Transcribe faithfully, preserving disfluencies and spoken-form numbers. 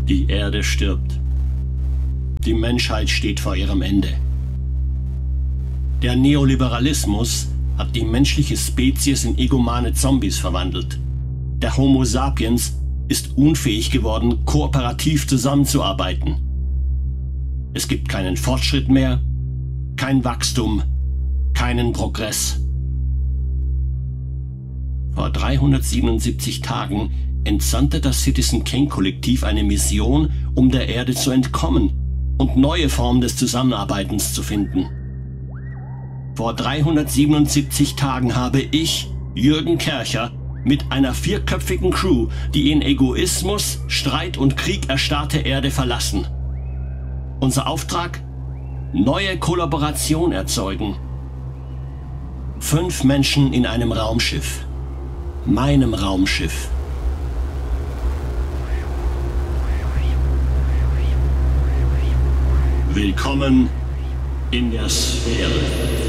Die Erde stirbt. Die Menschheit steht vor ihrem Ende. Der Neoliberalismus hat die menschliche Spezies in egomane Zombies verwandelt. Der Homo sapiens ist unfähig geworden, kooperativ zusammenzuarbeiten. Es gibt keinen Fortschritt mehr, kein Wachstum, keinen Progress. Vor dreihundertsiebenundsiebzig Tagen entsandte das Citizen Kane-Kollektiv eine Mission, um der Erde zu entkommen und neue Formen des Zusammenarbeitens zu finden. Vor dreihundertsiebenundsiebzig Tagen habe ich, Jürgen Kercher, mit einer vierköpfigen Crew die in Egoismus, Streit und Krieg erstarrte Erde verlassen. Unser Auftrag? Neue Kollaboration erzeugen. Fünf Menschen in einem Raumschiff. Meinem Raumschiff. Willkommen in der Sphäre.